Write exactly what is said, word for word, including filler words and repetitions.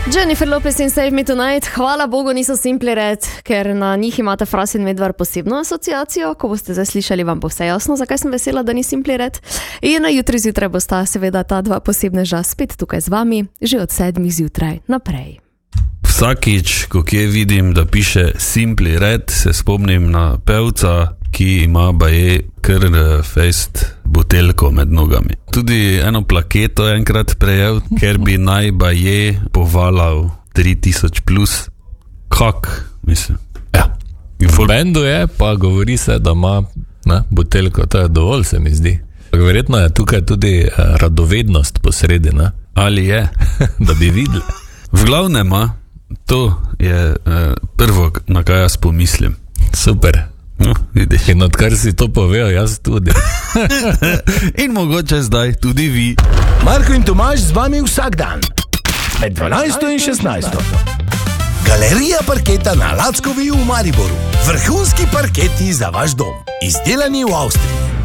Jennifer Lopez in Save Me Tonight, hvala Bogu niso Simply Red, ker na njih imate Fras in Medvar posebno asociacijo, ko boste zdaj slišali, vam bo vse jasno, zakaj sem vesela, da ni Simply Red. In na jutri zjutraj bosta seveda ta dva posebneža spet tukaj z vami, že od sedmih zjutraj naprej. Vsakič, ko kje vidim, da piše Simply Red, se spomnim na pevca, ki ima baje kar fest buteljko med nogami. Tudi eno plaketo enkrat prejel, ker bi naj baje povalal tri tisoč plus. Kak, mislim. Ja. V bendu je, pa govori se, da ima ne, buteljko, to je dovolj, se mi zdi. Verjetno je tukaj tudi eh, radovednost posredi, ne? Ali je? Da bi videli. V glavnem, to je eh, prvo, na kaj jaz pomislim. Super. No, vidiš. In odkar si to povedal, jaz tudi. In mogoče zdaj tudi vi. Marko in Tomaž z vami vsak dan. Med dvanajsto in šestnajsto. Galerija parketa na Lackovi v Mariboru. Vrhunski parketi za vaš dom. Izdelani v Avstriji.